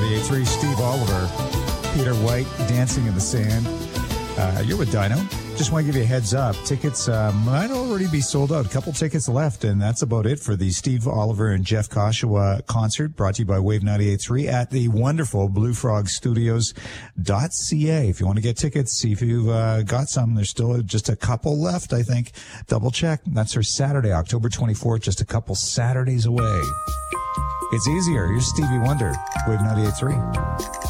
98.3, Steve Oliver, Peter White, Dancing in the Sand. You're with Dino. Just want to give you a heads up. Tickets might already be sold out. A couple tickets left, and that's about it for the Steve Oliver and Jeff Koshawa concert brought to you by Wave 98.3 at the wonderful BlueFrogStudios.ca. If you want to get tickets, see if you've got some. There's still just a couple left, I think. Double check. That's for Saturday, October 24th, just a couple Saturdays away. It's easier. Here's Stevie Wonder, Wave 98.3.